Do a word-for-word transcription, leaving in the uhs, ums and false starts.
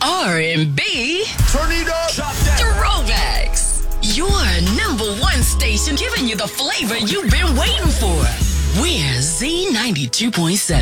R and B. Turn it up. Throwbacks. Your number one station giving you the flavor you've been waiting for. We're Z ninety-two point seven.